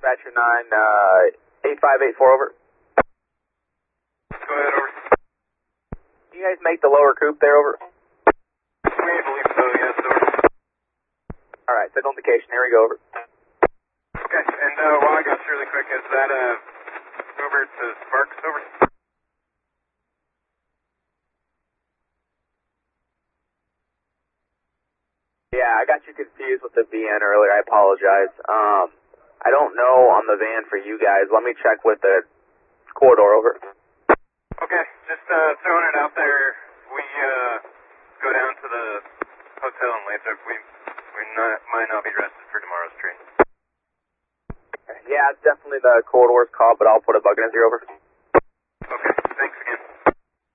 Dispatcher 9, 8584, over. Go ahead, over. Can you guys make the lower coupe there, over? We believe so, yes, over. Alright, signal indication, here we go, over. Okay, and while I got you really quick, is that Uber to Sparks, over? Yeah, I got you confused with the VN earlier, I apologize. I don't know on the van for you guys. Let me check with the corridor, over. Okay, just throwing it out there. We go down to the hotel in Lathrop. We might not be rested for tomorrow's train. Yeah, it's definitely the corridor's call, but I'll put a bug in 0, over. Okay, thanks again.